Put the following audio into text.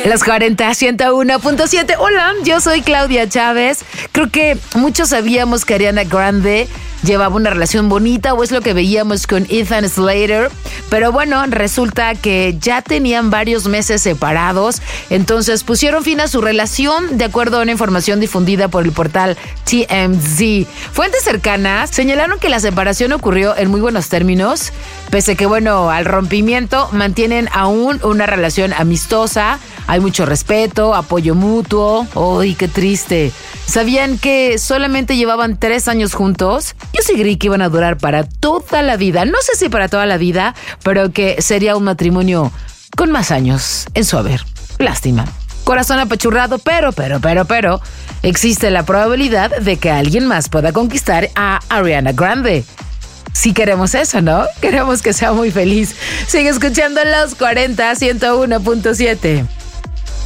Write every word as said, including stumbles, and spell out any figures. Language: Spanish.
Los cuarenta, ciento uno punto siete. Hola, yo soy Claudia Chávez. Creo que muchos sabíamos que Ariana Grande llevaba una relación bonita, o es lo que veíamos con Ethan Slater. Pero bueno, resulta que ya tenían varios meses separados. Entonces pusieron fin a su relación, de acuerdo a una información difundida por el portal T M Z. Fuentes cercanas señalaron que la separación ocurrió en muy buenos términos, pese que, bueno, al rompimiento mantienen aún una relación amistosa. Hay mucho respeto, apoyo mutuo. ¡Ay, qué triste! ¿Sabían que solamente llevaban tres años juntos? Yo sí creí que iban a durar para toda la vida. No sé si para toda la vida, pero que sería un matrimonio con más años en su haber. Lástima. Corazón apachurrado, pero, pero, pero, pero, existe la probabilidad de que alguien más pueda conquistar a Ariana Grande. Sí queremos eso, ¿no? Queremos que sea muy feliz. Sigue escuchando Los cuarenta, ciento uno punto siete.